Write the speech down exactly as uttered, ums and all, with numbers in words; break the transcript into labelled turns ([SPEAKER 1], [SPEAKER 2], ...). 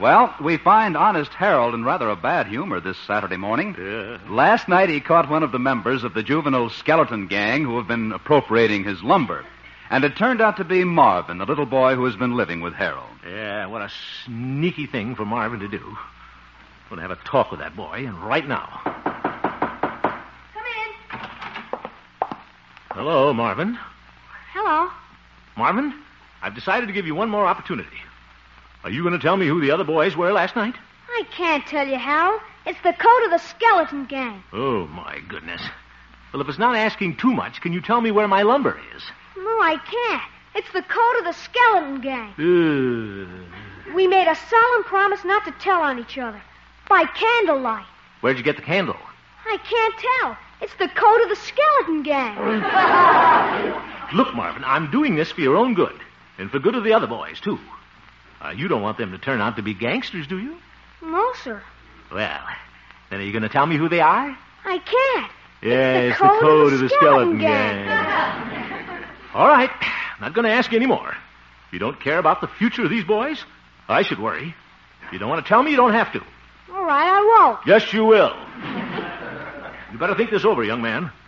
[SPEAKER 1] Well, we find Honest Harold in rather a bad humor this Saturday morning.
[SPEAKER 2] Yeah.
[SPEAKER 1] Last night he caught one of the members of the juvenile skeleton gang who have been appropriating his lumber. And it turned out to be Marvin, the little boy who has been living with Harold.
[SPEAKER 2] Yeah, what a sneaky thing for Marvin to do. I'm going to have a talk with that boy, and right now.
[SPEAKER 3] Come in.
[SPEAKER 2] Hello, Marvin.
[SPEAKER 3] Hello.
[SPEAKER 2] Marvin, I've decided to give you one more opportunity. Are you going to tell me who the other boys were last night?
[SPEAKER 3] I can't tell you, Harold. It's the code of the skeleton gang.
[SPEAKER 2] Oh, my goodness. Well, if it's not asking too much, can you tell me where my lumber is?
[SPEAKER 3] No, I can't. It's the code of the skeleton gang.
[SPEAKER 2] Uh,
[SPEAKER 3] We made a solemn promise not to tell on each other. By candlelight.
[SPEAKER 2] where'd you get the candle?
[SPEAKER 3] I can't tell. It's the code of the skeleton gang.
[SPEAKER 2] Look, Marvin, I'm doing this for your own good, and for good of the other boys, too. Uh, you don't want them to turn out to be gangsters, do you?
[SPEAKER 3] No, sir.
[SPEAKER 2] Well, then are you going to tell me who they are?
[SPEAKER 3] I can't.
[SPEAKER 2] Yeah,
[SPEAKER 3] the
[SPEAKER 2] it's
[SPEAKER 3] code
[SPEAKER 2] the
[SPEAKER 3] of
[SPEAKER 2] code
[SPEAKER 3] the
[SPEAKER 2] of the
[SPEAKER 3] skeleton
[SPEAKER 2] skeleton
[SPEAKER 3] gang.
[SPEAKER 2] gang. All right, not going to ask you any more. If you don't care about the future of these boys, I should worry. If you don't want to tell me, you don't have to.
[SPEAKER 3] All right, I won't.
[SPEAKER 2] Yes, you will. You better think this over, young man.